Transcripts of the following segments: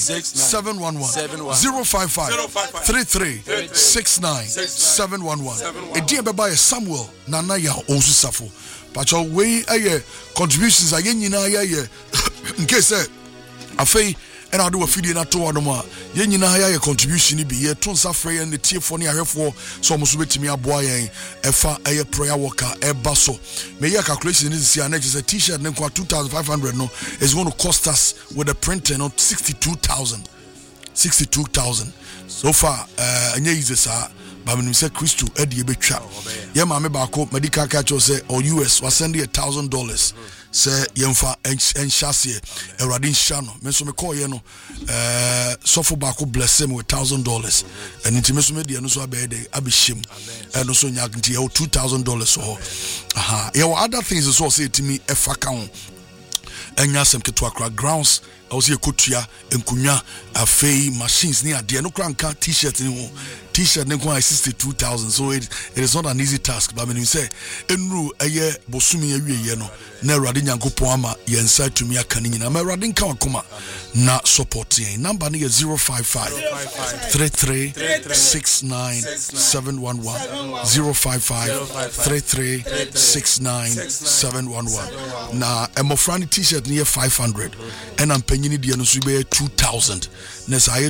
055 33 69 711. Edi beba Samuel Nana ya Osusafo. Pacho we aye contributions aye nyina aye in case afei and I do a video na to adoma ye nyina ya contribution bi ye to nsa frɛ ye ne tiefo ne ahwefo so mo so betimi aboa yen efa aye prayer worker eba so me ye calculation is see an t-shirt ne kwa 2500 no is going to cost us with the printing no 62,000 so far anya is sa ba me say Christo edi betwa ye ma me ba ko medical catch say or US was send $1,000 say yemfa enhyase Erade Shano me so me call ye no sofo ba ko bless him with $1,000 and nti me so me de no so abede abehim no so nya nti ye $2,000 so ye other things so say to me efa kan enya sem ketwa kra grounds also ekotua enkunya afei machines ni ade no kranka t-shirt ni ho t-shirt ne kwa 62,000 so it is not an easy task but when you say enru eye bosumi awie no na Erade Nyankopon ama yensa tumi aka ni nyina ma Erade nka wakoma na support yen number ni 055 33 69 711 055 33 69 711 na emofrani t-shirt ni 500 and I'm paying the no so be 2,000 na say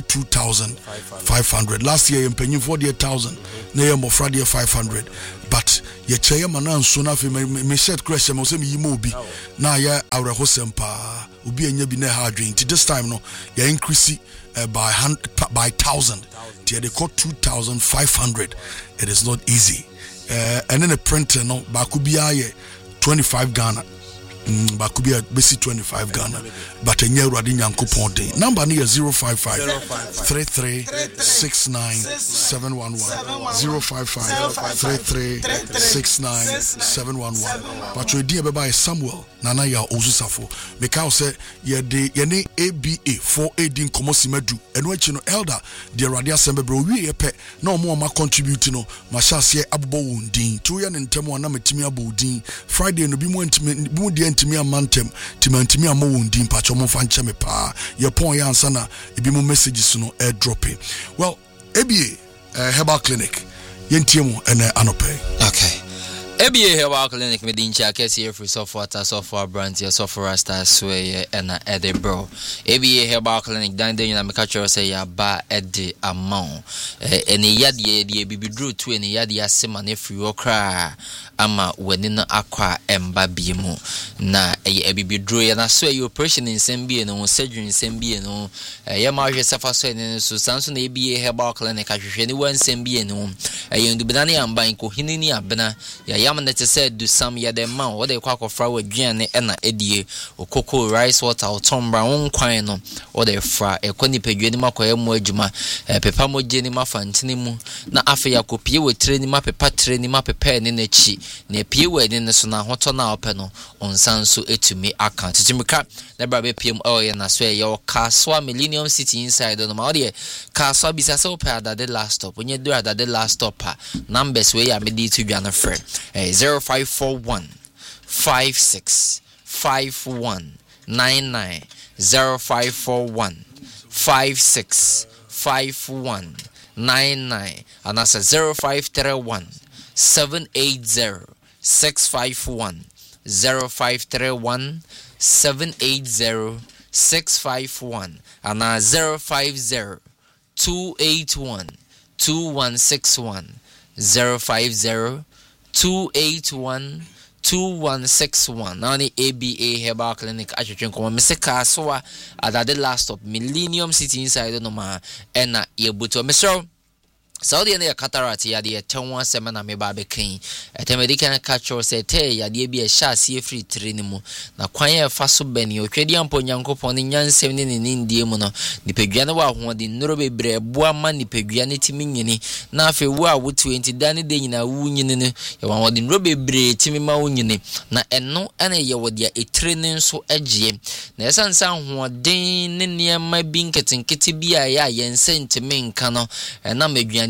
2,500 last year I'm paying for the 1,000 na ye mofra the 500 but ye cheye manan so na fe me shirt crash me say me yimo obi na ya awreho sempa obi anya bi na ha adwen ti this time no ye increase by 1,000 ti they got 2,500 it is not easy and then a printer no ba ku bia ye 25 Ghana could be a basic 25 Ghana, but a near Erade Nyankopon day. Number near 055 33 69 711 055 33 69 711. But your dear baby Samuel Nana ya Osusafo. Because say ye de ye ABA 418 Komosimedu and which you know elder the Erade Assembly bro we ye pe no more ma contribute no ma shase abbo wundin 2 year ntemo na metimi abbo din Friday no bi mo ntimi amantem timantimi amawundi mpacho mo fa nche me pa ye pon ya ansa na ebi mo messages no air dropping well ABA herbal clinic yentiemu ene anope okay ABA Herbal Clinic medincha kesi free software brand here software rasta sway and Edinburgh ABA Herbal Clinic dan den na meka chero say ya ba ede amount eni yade de bibidru to eni yade asema na free okra ama wani na akwa emba biemu na bibidru ya na sway operation in sembie no surgery in sembie no ya ma hwe safa so eni so sanso na ABA Herbal Clinic ahwehwe ni wan sembie no yendu bedane amba inko hinini abena ya man that said do some ya the man what they call flower giane na edie okoko rice water otom brown kwan no what they fra ekoni pedwani makoye mu adwuma pepa moje ni mafantini mu na afa ya kopie we treni ma pepa treni ma pepa ne na chi na pie we ne so na hoto na ope no onsan so etumi account titimika na bra be piem oil na so ya Kaswa Millennium City inside no ma ode Kaswa bisa so pe adade last stop onye do adade last stop numbers we ya me di to dwana frɛ 0541 56 51 99 0541 56 51 99 and that's 0531 780 651 0531 780 651 and 050 281 2161 050 281 2161 now the ABA Herbal Clinic atwetwen komo meseka so at the last stop Millennium City inside no ma ena yebuto mesro Saudi and cataract ya de 1017 na meba be kan etemedican catch say te ya de bi e sha sie free training mu na kwan ya fa so bani otwedi ampo nyankopon ne nyansem ne ndie mu no nipedua ne wa ho de nnoro bebre boa ma nipedua ne timi nyini na afi wo a wo 20 dane de nyina wu nyini ne ya wa de nnoro bebre timi ma wo nyini na eno ene ye wo de training so agye na esansa ho den ne niam bi nketenkete bi a ya yense ntimi nka no na medua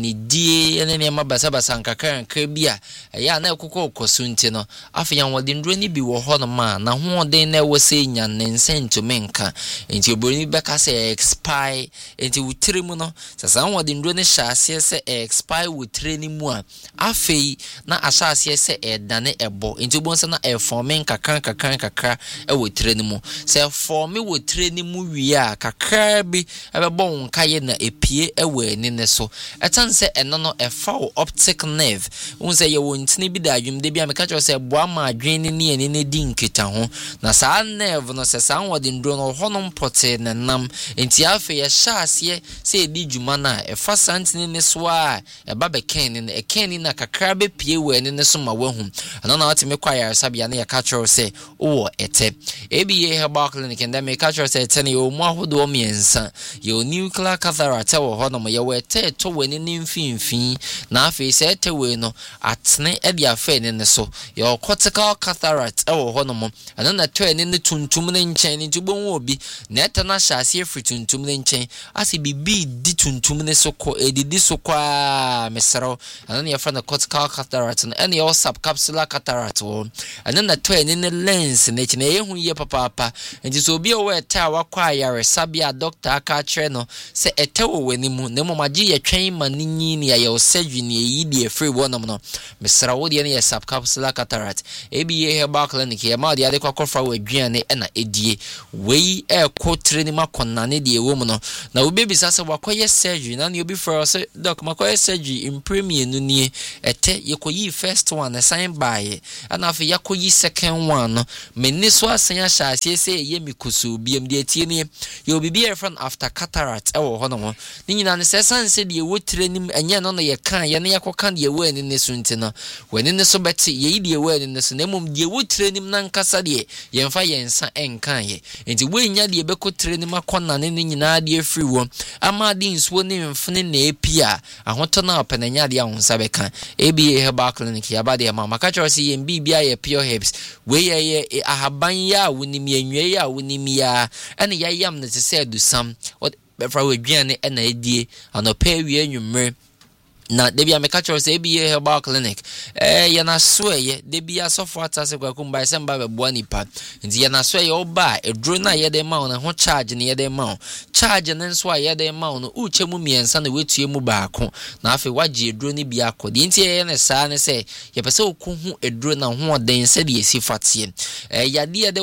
ne die ene ne ma basa nkakran krabia ya na ekokọ okoso nti no afi ya wode ndro ni bi wo ho no ma na ho den na wo se nya ne nsentumi nka enti oboni beka se expire enti wutire mu no sasa wode ndro ne hyase se expire wutire ni mu a afi na asase se edane ebo enti obonse na forme nkakran wutire ni mu se forme wutire ni mu wi a kakra bi ebebo nkaye na epie ewe ni ne so etanse eno no efa optic nerve unse ye wontini bi da adwum de bia me ka cho se boa ma adwen ni eni ne di nketa ho na saa nerve no se saa wode ndro no ho no mpote ne nam enti afa ye hyase se edi dwuma na efa santini ne so a eba be ken ni eken ni na kakra be pie we ni ne so ma wahu ana na wate me kwa ya sabia na ye ka cho se wo ete ebiye herbal clinic and me ka cho se ete ne o mu ahodo miensa ye nuclear cataract wo ho no ye we ete to we ni mfimfin na afa se ete we no atene e dia fa ne so ye cortical cataract wo ho no mo ana na to ne tuntum ne nchen ni tubon wo bi na ete na hyase afri tuntum ne nchen ase bibi di tuntum ne so ko edidi so kwa mesero ana ne fa na cortical cataract no ene ye subcapsular cataract wo ana na to ne lens ne chine ye hu ye papa nti so bi o we ta wakwa yare sabia doctor aka kire no se ete wo wani mu ne mo magi ye twen maninyi ne ye surgery ne yi de free one no mesra wo de ne ye subcapsular cataract ebi ye herbal clinic ye ma de ade kwakofra wo aduane na edie wei kotre ni makonna ne de wo mu no na obebi sase wakoye surgery na ne obi for se doc makoye surgery in premier no nie ete ye koyi first one assign by ana afi yakoyi second one no menni so asen ya hyase se ye mikusu biem de tie ne ye obi be friend after cataract wo ho no ho ni nyina ne se sanse de wo tire nim enye no no ye kan ye ne yakoka de wo ani ne so ntina wani ne so beti ye de wo ani ne so na mum de wo tire nim na nkasa de ye mfa ye nsa enkan ye enti wo nya de be ko tire nim akona ne nyina de free wo ama de nsuo ne mfene na epia ahoto na openanya de ahonsa be kan ebi herbal clinic ya ba de mama ka cho si ye bibia ye pure herbs we ye ahaban ya wonimi enwe ya wonimi ya ene ya yam ne se adusam befra we aduane na edie anopa wie nwumre na debia me catch us ebi herbal clinic ye na so ye debia sofo atase kwakumba semba be boa nipa nti ye na so ye oba edro na ye de ma na ho charge ne ye de ma charge ne nso a ye de ma no uchemu miensa na wetue mu baako na afi waje edro ne bia akode nti ye ne saa ne se ye pese okohu edro na ho den se de esi fatie yade de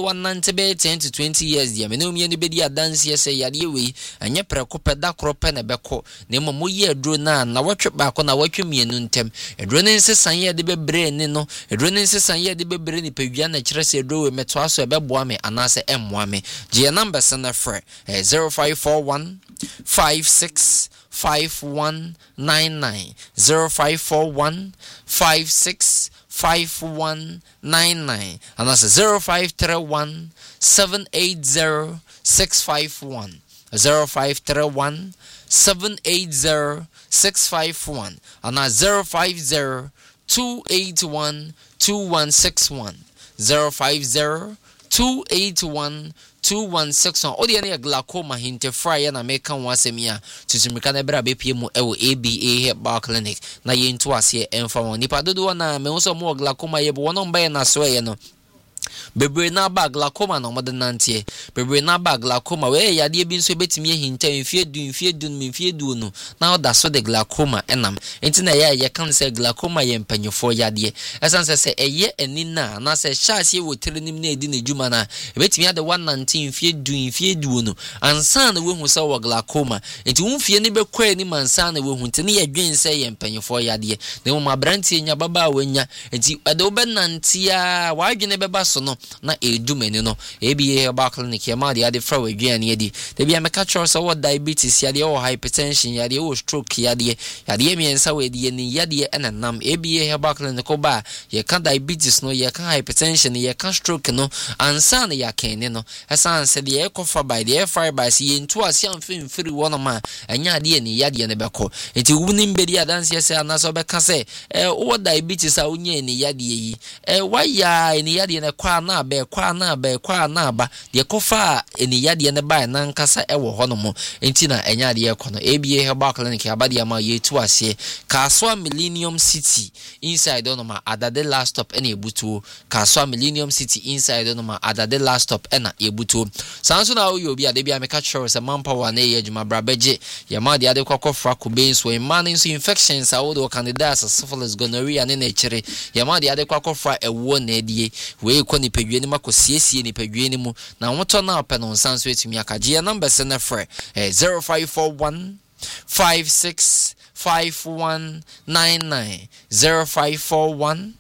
10 to 20 years dia me no mi ne be dia dance ye se yade we anye preko peda krope na beko na mo ye edro na wotwe baako na watwe mienu ntem edro ne nsesan ye de bebre ne no edro ne nsesan ye de bebre ni pedua na kire se edro we meto aso ebeboa me anase emmoa me je number sana frɛ 0541 56 5199 0541 56 5199 anase 0531 780 651 0531 780 651 and 050 281 2161 050 281 2161 odi na glaucoma hinte fry na meka wasemia tutumika na bra bepie mu ewo ABA Herbal Clinic na yentu ase emfa nipa dodo na me so mo glaucoma ye bo wono mba na so ye no bebre na bag glaucoma no modern nantie bebre na bag glaucoma we yade bi nso betimi hinta mfie du no na oda so de glaucoma enam enti na ye kan se glaucoma ye mpanyefo yade esan se eye enina na se hyase wo trenim na edi na djuma na betimi ade 119 mfie du no ansa na we hu se wo glaucoma enti wumfie ne bekwa ni mansa na we hu enti ne ye dwen se ye mpanyefo yade na mo mabrantie nya baba wanya enti ade obenantia wa adwene beba so no na edumeni no ebi herbal clinic ya ma de ade fra we aduane edi de bia me catch us what diabetes ya de o hypertension ya de o stroke ya de miensa we de ni ya de enanam ebi herbal clinic ba ye kan diabetes no ye kan hypertension ye kan stroke no ansa na ya kan ne no esan se de e kofa by the fire by se ntu ase amfimfiri wono ma anya de ni ya de ne beko enti wunim be de adanse ye se anaso be ka se o diabetes a unya ni ya de yi wa ya ni ya de ne kwa na ba de kofa eniyade ne ba na nkasa ewo ho no mo enti na enya de ekono ABA Herbal Clinic abade ama yetu ase Kaswa Millennium City inside on ma adade last stop ena ebutu Kaswa Millennium City inside on ma adade last stop ena ebutu sanso na oyo bi ade bia meka chero se manpower na ye adwuma brabeje ya ma de ade kwakofra kubens we man so infections a wo candidates syphilis gonorrhea ne na chere ya ma de ade kwakofra ewo na edie we ko ni pedwe ni makosiesie ni pedwe ni mu na woto na ope no sanso etumi akaje ya number se na frɛ 0541 565199 0541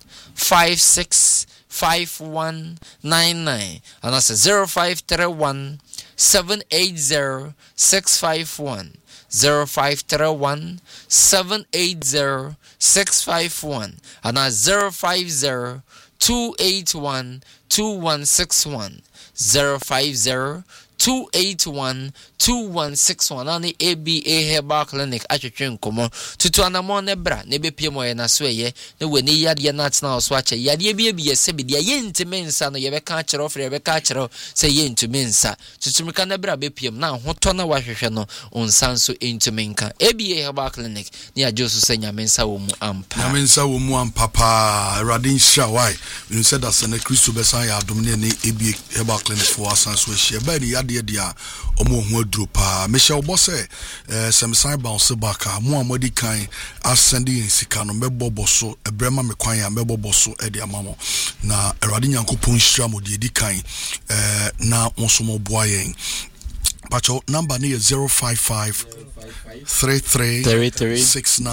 565199 and that's 0531 780 651 0531 780 651 and that's 050 281 2161 050 281 2161 ani ABA Herbal Clinic atwetwe nkomo tutu anamo ne bra ne bepie mo ye na so ye ne wani yade na tena oso ache yade bia se be dia ye ntimensa no ye be ka kire ofre ye be ka kire se ye ntimensa tutumika ne bra bepie na hoto na wahwehwe no onsanso ntimenka ABA Herbal Clinic ne ajoso se nyamensa wo mu ampa pa radin shawai you said that Saint Christo besan ya domine ne ABA Herbal Clinic for asanso hye ba ni yade dia omo ho dropa Michelle Bosse semsan bounce back mo amodi kan ascending sika no mebobbo so ebrema me kwan ya mebobbo so e de amamo na erade nyankopon hira mo de di kan na onsomo boa yen pacho number ni 055 33 69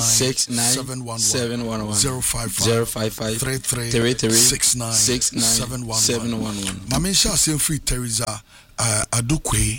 711 055 33 69 711 Mamisha sem free Teresa Adukwe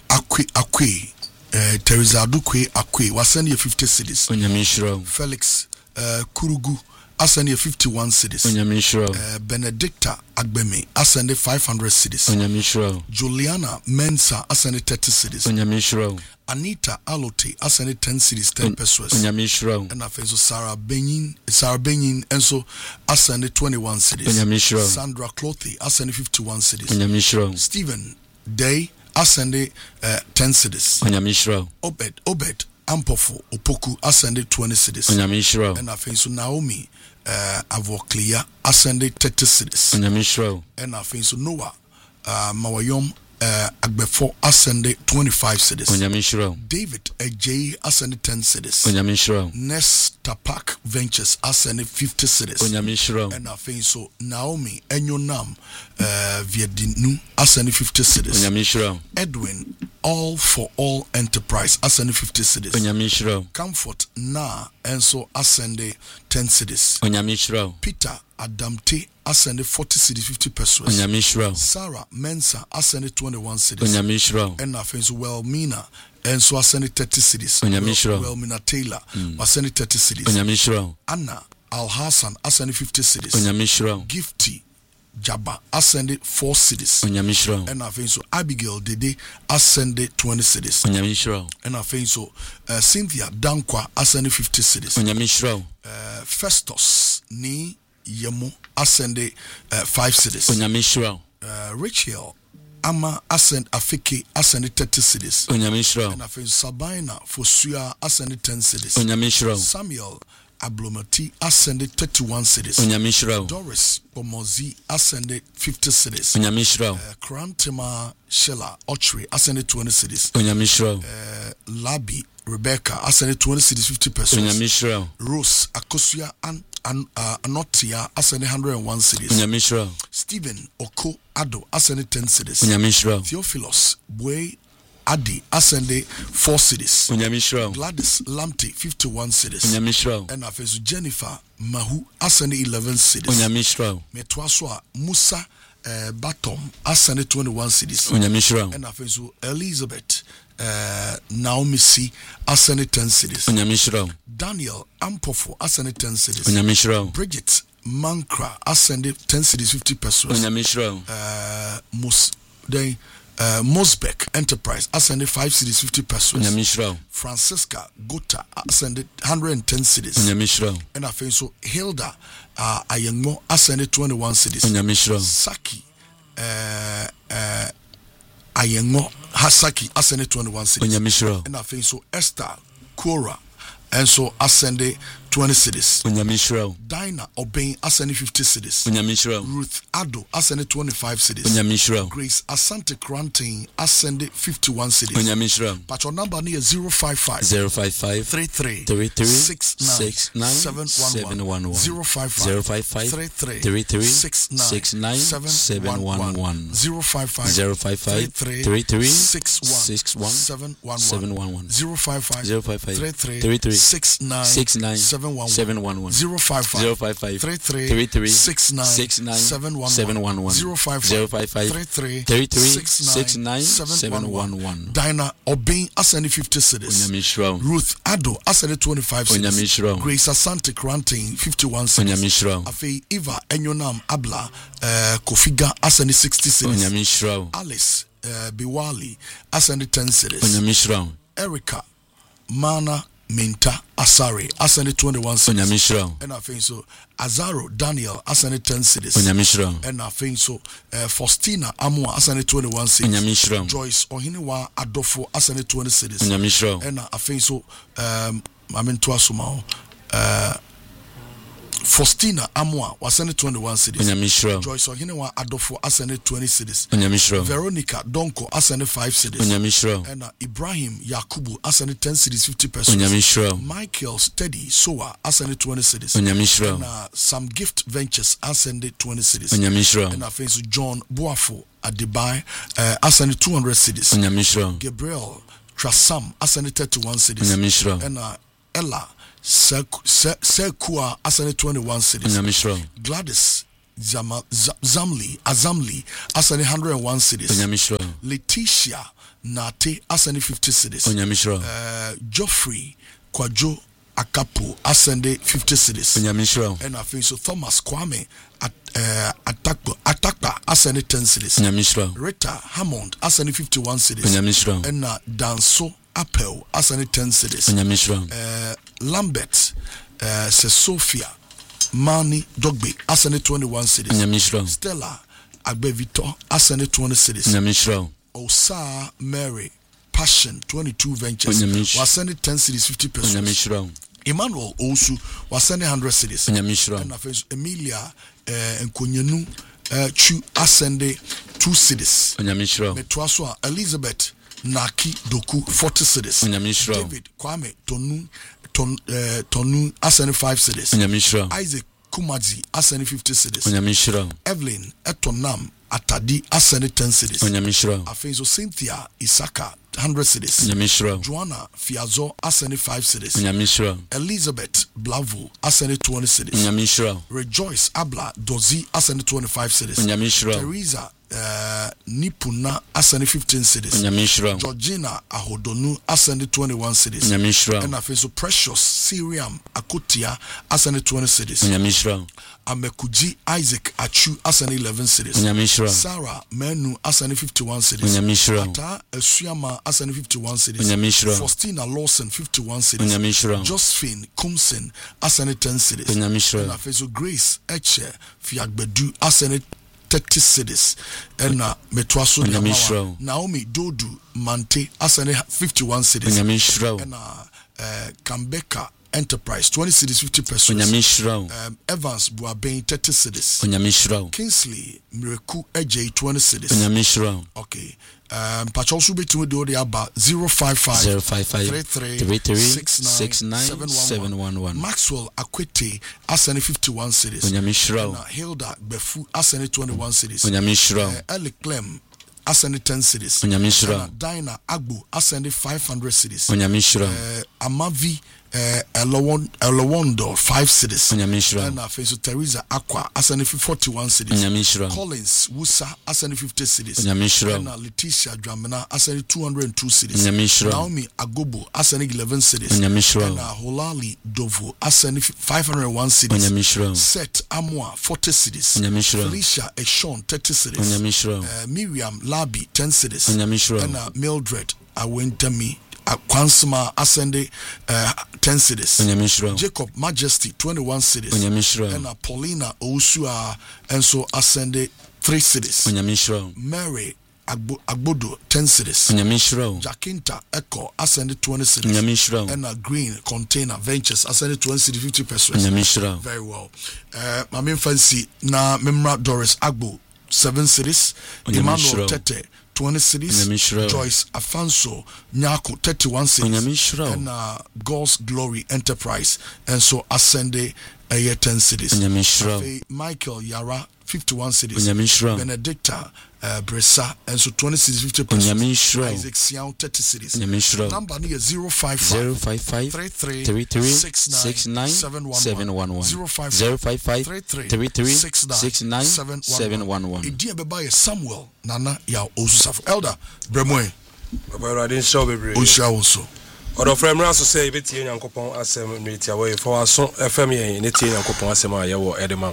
Akwe Teresa Adukwe Akwe wasani 50 cities Onyamishro Felix Kurugu asani 51 cities Onyamishro Benedicta Agbeme asani 500 cities Onyamishro Juliana Mensa asani 30 cities Onyamishro Anita Alote asani 10 cities 10 pesos Onyamishro and afenso Sarah Benin enso asani 21 cities Onyamishro Sandra Clothy asani 51 cities Onyamishro Stephen Day ascended 10 cities. Onyamishro Obed Ampofo Opoku ascended 20 cities. Onyamishro and afenso Naomi Avoclia ascended 30 cities. Onyamishro and afenso Noah Mawayom Agbefo ascended 25 cities. Onyamishro David Ejay ascended 10 cities. Onyamishro Nesta Park Ventures ascended 50 cities. Onyamishro and afenso Naomi Enyonam Viedinu ascended 50 cities. Onyamishro Edwin All for All Enterprise ascended 50 cities. Onyamishro Comfort Na enso ascended 10 cities. Onyamishro Peter Adamte ascended 40 cities 50 pesos. Onyamishro Sarah Mensa ascended 21 cities. Onyamishro and afenso Welmina enso ascended 30 cities. Onyamishro Welmina Taylor ascended 30 cities. Onyamishro Anna Al Hassan ascended 50 cities. Onyamishro Gifty Jabba ascended 4 cities. Onyamishro and afenso Abigail Dede ascended 20 cities. Onyamishro and afenso Cynthia Dankwa ascended 50 cities. Onyamishro Festus Ni Yemo ascended 5 cities. Onyamishro Rachel Ama Afike ascended 30 cities. Onyamishro and afenso Sabina Fosua ascended 10 cities. Onyamishro Samuel Ablomati ascended 31 cities. Onyamishro Doris Pomozi ascended 50 cities. Onyamishro Krantima Shella Ochre ascended 20 cities. Onyamishro Labi Rebecca ascended 20 cities 50 pesos. Onyamishro Rose Akosua Anotia ascended 101 cities. Onyamishro Stephen Oko Ado ascended 10 cities. Onyamishro Theophilus Bwe Adi ascended 4 cities. Onyamishro Gladys Lamte 51 cities. Onyamishro and afenso Jennifer Mahu ascended 11 cities. Onyamishro Metwaswa Musa Batom ascended 21 cities. Onyamishro and afenso Elizabeth Naomi C ascended 10 cities. Onyamishro Daniel Ampofo ascended 10 cities. Onyamishro Bridget Mankra ascended 10 cities 50 pesos. Onyamishro Mosbeck Enterprise ascended 5 cities 50 pesos. Onyamishra. Francisca Gota ascended 110 cities. Onyamishra. And I think so Hilda Ayengo ascended 21 cities. Onyamishra. Saki Ayengo Hasaki ascended 21 cities. Onyamishra. And I think so Esther Kora and so ascended 20 cities. Onyamishra. Dinah Obeying ascended 50 cities. Onyamishra. Ruth Ado ascended 25 cities. Onyamishra. Grace Asante Kranting ascended 51 cities. Onyamishra. But your number near 055 055 33 33 69 711 055 055 33 33 69 711 055 055 33 61 711 055 055 33 69 711 055 33 69 711 055 33 69 711 Dinah Obeying ascended 50 cities. Onyamishra. Ruth Ado ascended 25 cities. Onyamishra. Grace Asante Kranting 51 cities. Onyamishra. Afei Eva Enyonam Abla Kofiga ascended 60 cities. Onyamishra. Alice Biwali ascended 10 cities. Onyamishra. Erica Mana Minta Asare ascended 21 cities. Onyamishra. And I think so Azaro Daniel ascended 10 cities. Onyamishra. And I think so Faustina Amwa ascended 21 cities. Onyamishra. Joyce Ohiniwa Adofo ascended 20 cities. Onyamishra. And I think so Faustina Amwa ascended 21 cities. Onyamishra. Joyce Ohiniwa Adofo ascended 20 cities. Onyamishra. Veronica Donko ascended 5 cities. Onyamishra. And Ibrahim Yakubu ascended 10 cities 50 pesos. Onyamishra. Michael Steady Soa ascended 20 cities. Onyamishra. And Some Gift Ventures ascended 20 cities. Onyamishra. And I think so John Boafo Adebayo ascended 200 cities. Onyamishra. Gabriel Trasam ascended 31 cities. Onyamishra. And Ella Sekua ascended 21 cities. Onyamishra. Gladys Azamli ascended 101 cities. Onyamishra. Letitia Nate ascended 50 cities. Onyamishra. Geoffrey Kwajo Akapo ascended 50 cities. Onyamishra. And I think so Thomas Kwame Atakpa ascended 10 cities. Onyamishra. Rita Hammond ascended 51 cities. Onyamishra. And Danso Appel ascended 10 cities. Onyamishra. Lambert Sophia Mani Dogbe ascended 21 cities. Onyamishra. Stella Agbevito ascended 20 cities. Onyamishra. Osa Mary Passion 22 ventures was sending 10 cities 50 pesos. Onyamishra. Emmanuel Osu was sending 100 cities. Onyamishra. And Emilia Nkonyenu Chu ascended 2 cities. Onyamishra. Metwaswa Elizabeth Naki Doku 40 cities. Onyamishra. David Kwame Tonu ascended 5 cities. Onyamishra. Isaac Kumazi ascended 50 cities. Onyamishra. Evelyn Etonam Atadi ascended 10 cities. Onyamishra. Afenso Cynthia Isaka 100 cities. Onyamishra. Joanna Fiazo ascended 5 cities. Onyamishra. Elizabeth Blavo ascended 20 cities. Onyamishra. Rejoice Abla Dozi ascended 25 cities. Onyamishra. Teresa Nipuna ascended 15 cities. Onyamishra. Georgina Ahodonu ascended 21 cities. Onyamishra. And Afenso Precious Siriam Akotia ascended 20 cities. Onyamishra. Amekuji Isaac Achu ascended 11 cities. Onyamishra. Sarah Menu ascended 51 cities. Onyamishra. Ata Esuyama ascended 51 cities. Onyamishra. Faustina Lawson 51 cities. Onyamishra. Josephine Kumsen ascended 10 cities. Onyamishra. And Afenso Grace Eche Fiagbedu ascended 30 cities. And Metwaso Onyamishra. Naomi Dodu Mante ascended 51 cities. Onyamishra. And Kambeka Enterprise 20 cities 50 pesos. Onyamishra. Evans Buaben 30 cities. Onyamishra. Kingsley Miraku AJ 20 cities. Onyamishra. Okay. Patch be to do the about 055 33 69 711. Maxwell Akwete ascended 51 cities. Onyamishra. Hilda Befu ascended 21 cities. Onyamishra. Eli Clem ascended 10 cities. Onyamishra. Dinah Agbo ascended 500 cities. Onyamishra. Amavi Elawondo 5 cities. Onyamishra. And Afenso Teresa Aqua ascended 41 cities. Onyamishra. Collins Wusa ascended 50 cities. Onyamishra. And Letitia Dramina ascended 202 cities. Onyamishra. Naomi Agobo ascended 11 cities. Onyamishra. And Holali Dovo ascended 501 cities. Onyamishra. Seth Amwa 40 cities. Onyamishra. Felicia Eshon 30 cities. Onyamishra. Miriam Barbie 10 cities Onyamishra. and Mildred Awentami Kwansma Ascende 10 cities. Onyamishra. Jacob Majesty 21 cities. Onyamishra. And Paulina Ousua and so Ascende 3 cities. Onyamishra. Mary Agbodo 10 cities. Onyamishra. Jacinta Echo ascended 20 cities. Onyamishra. And a Green Container Ventures ascended 20 cities 50 persons. Onyamishra. Very well. I mean fancy na Memra Doris Agbo 7 cities. Emmanuel Tete 20 cities. Onyamishra. Joyce Afanso Nyako 31 cities. Onyamishra. And God's Glory Enterprise and so ascended 10 cities. Onyamishra. Michael Yara 51 cities. Onyamishra. Benedicta Bressa and so 20 cities 50 persons. Onyamishra. Isaac Sian 30 cities. Onyamishra. Number is 055 33 69 711 055 33 69 711. Idia beba ye Samuel Nana ya Osusafo Elder Bremoy. Baba Radin show bebre. Osha also. Odo fremra so say be tie Nyankopon asem nwetia we for aso FM yen ne tie Nyankopon asem a ye wo edema.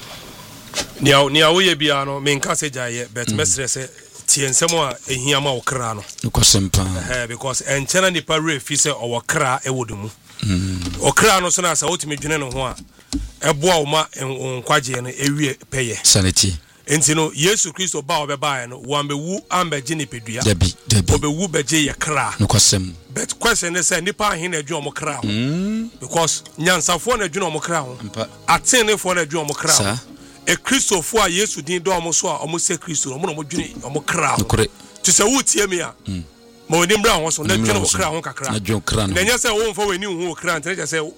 Nia wo ye bia no me nka se jaye bet mesre se tie nsem a ehia ma wo kra no. Nkosempa. Because enchena nipa refi se o wo kra e wodumu. O kra no so na sa wotimi dwene no ho a eboa wo ma nkwaje no ewie peye. Sanity. Enti no Yesu Kristo ba obeba no wambewu ambeje nipedua. Debi. Obewu beje ye kra. Nkosem. But question is say nipa hin na adwon mo kra ho. Because nyansafo na adwon mo kra ho. Atenefo na adwon mo kra ho. E Kristofo a Yesu din do mo so a mo se Kristo mo no mo dwene mo kra ho. To say wo tie me a. Ma oni mbra ho so na dwene mo kra ho kakra. Na dwon kra no. Na nya say wo mfa weni hu kra nte say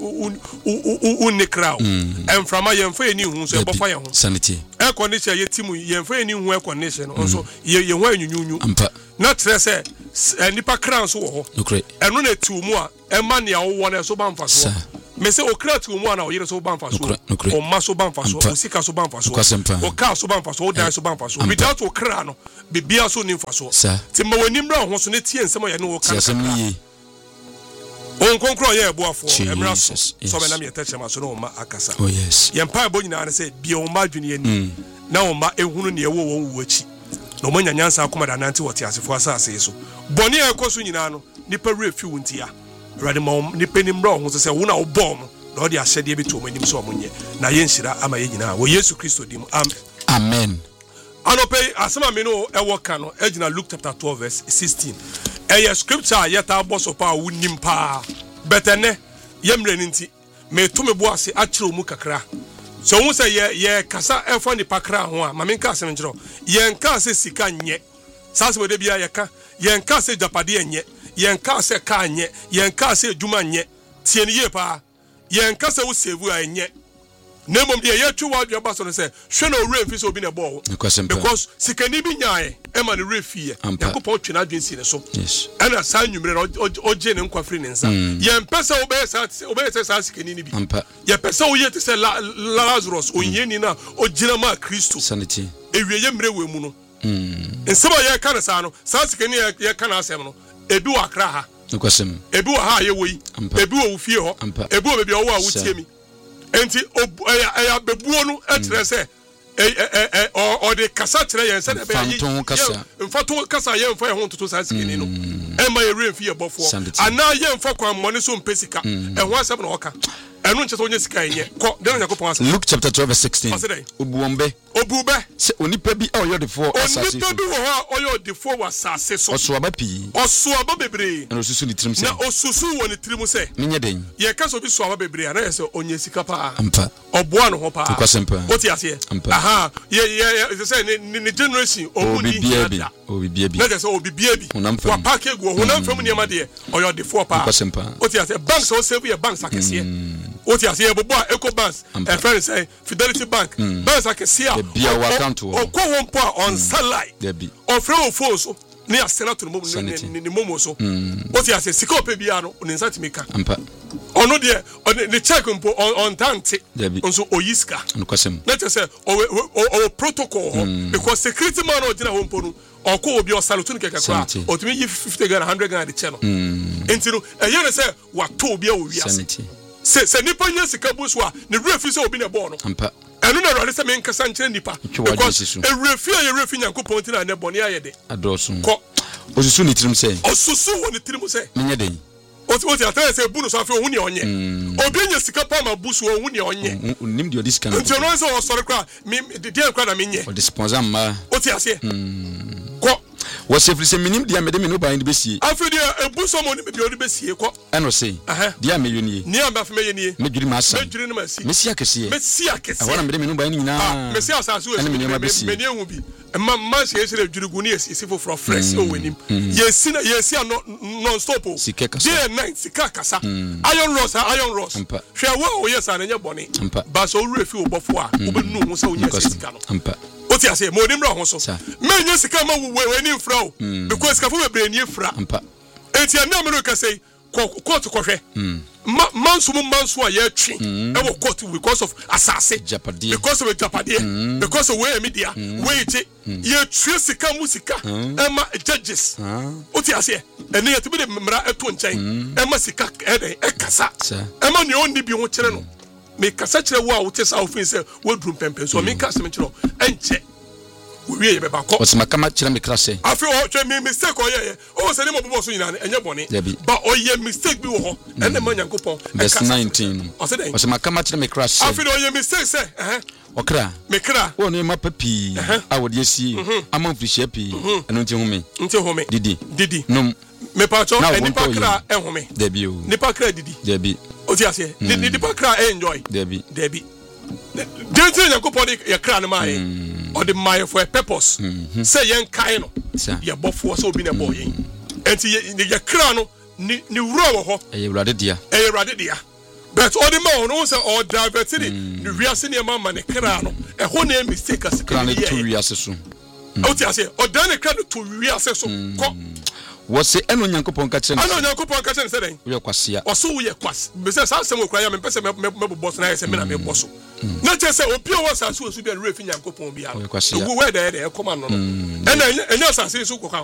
unni kra ho. Emframa ye mfa eni hu so e bofa ye ho. Sanity. Air condition ye timu ye mfa eni hu air condition so ye ho anyunyunyu. Na tre say nipa kra so wo ho. Eno na tu mu a ema ne a wo na so ba mfa so. Me say okra tu mu a na o yire so ba mfa so. O ma so ba mfa so, o sika so ba mfa so. O ka so ba mfa so, o dan so ba mfa so. Without okra no, bibia so ni mfa so. Ti ma wani mra ho so ne tie nsem ya ne wo ka. On konkro ye eboafo emra so be na me teche ma so no ma akasa. Oh yes. Ye mpa ebo nyina ne say bia o ma dwene ani. Na o ma ehunu ne ye wo won wu achi. No manya nyansa akoma da nanti wote asefo asase so. Boni e koso nyina no nipa refi wuntia. Rade ma nipa ni mra ho so say wo na wo bom na o de ahyede beto manim so omonye. Na ye nhira ama ye nyina wo Yesu Kristo dim. Amen. Anope asema me no e woka no egina Luke chapter 12 verse 16. Eye scripture yeta boso pa wunim pa. Betene yemre nti me to me bo ase a kire mu kakra. So won say ye kasa efo ni pakra ho a ma me nka ase njiro. Ye nka ase sika nye. Sase we de bia ye ka. Ye nka ase japade nye. Ye nka ase ka nye. Ye nka ase adwuma nye. Tie ni ye pa. Ye nka ase wo save a nye. Nemom de ye twu wadwe ba so no say hwe na ore mfi so obi na bo because sikani bi nyaaye e ma ne refi ye yakopon twe na adwensi ne so ana sa nwumre na oje ne nkwafri ne nsa ye mpese obeye sa sikani ni bi ye pese o ye te say Lazarus onye ni na ogina ma Kristo sanity ewie ye mre we mu no nseba ye ka na sa no sa sikani ye ka na asem no ebi wa kra ha nkosem ebi wa ha ye wo ebi wo fie ho ebi wo bebi wo a wo tie mi enti ya bebuo no etre se o de kasa tere yen se na be yi mfato kasa ye mfa ye ho toto sa sikini no e ma ye remfi ye bofo ana ye mfa kwa mmone so mpesika e ho asem na oka enu nche so onye sika ye ko de Yakobon asem Luke chapter 12 verse 16 obube se onipa bi o yode fo asase onipa bi wo ha o yode fo wasase so oso abapi oso ababebre na osusu ni tirim se na osusu woni tirim se menye den ye kaso bi so ababebre ana ye se onye sika pa ampa oboa no ho pa kwasempa oti ase aha ye say ni generation omuni obibia bi na je say obibia bi wa pack egu honam fam ne ma de o yode fo pa kwasempa oti ase banks o save ye banks akese oti ase ye bobo Eco Banks e friend say Fidelity Bank banks akese a bia wa account o ko won po on salary o free o phone so ni asena to ni momo so oti ase sika ope bia no ni nsati meka ampa ono de the check mpo on tante onso oyiska nkwasem let us say o protocol because security man o dina won po no oko obi o salutu ni keka kwa otumi yi 50 Ghana 100 Ghana de che no enti no eye ne say wa to obi a o wiase se nipa nya sika busu a ne refi se obi na ball no ampa enu na Awurade se me nkasa nkyere nipa because ewrefi a yewrefi Nyankopɔn ntina ne bɔne ayede adoso ko osusu ni tirim se osusu wɔ ne tirim se menye den o ti atare se bu no so afi ohun ne onye obi nya sika pa ma bu so ohun ne onye nim de odis kan nti no se o sɔre kra me de kra na menye o de sponsor ma o ti ase ko wo se firi se minim dia me de me no ba ni besie afi dia ebu so mo ni de odi besie ko eno se dia me yoni ni am afi me yeni me dwiri ma asa me dwiri no ma si mesi akese ahora me de me no ba ni nyina mesi asase we me ni ehu bi man se esire dwiri gu ni esi for fresh o wenim yesi non stop day night sika kasa iron rods hwe wo yesa na nya bone ba so refi obofo a obenu hu se onya sika no o ti ase mo nim ro ho so me nya sika ma we ni mfra o because sika fo be bre ni mfra enti na me no ka sei court kohwe mansu a ye twi e wo court because of asase because of japade because of we media we ti ye twi sika musika e ma judges o ti ase ene ye tibi de mra eto nchen e ma sika e kasa e ma ne onni bi ho kire no me kasa kire wo a wo te sa ofin se wo drum pempen so me kasa me kire enche we ye be ba ko o se makama kire me krase afi o twe me mistake o ye o se ne mo bobo so nyina enye bone ba o ye mistake bi wo ho ene ma Nyankopon verse 19 o se makama kire me krase afi o ye mistake se okra me kra wo ne ma papi a wo de asi amamfrihia pi eno nti home didi nom me pa cho nipa kra ehome debi o nipa kra didi debi o ti ase nipa kra enjoy debi dente Nyankopon ye kra no ma ye or the my for a purpose say yen kai no ye bofo so obi na boy yen enti ye kra no ni wura wo ho e Awurade dia but all the man no say or diversity ni wiase ne ma ne kra no e ho na mistake as kra ne to wiase so o ti ase o dan ne kra no to wiase so ko wo se eno Nyankopon ka kire say den wo kwasea o so wo ye kwas be say sa asem okura ya me pese me boss na ye say me na me boss na che say obi o wasa so bi refi Nyankopon bia wo we da e come no ena enya asase so kokwa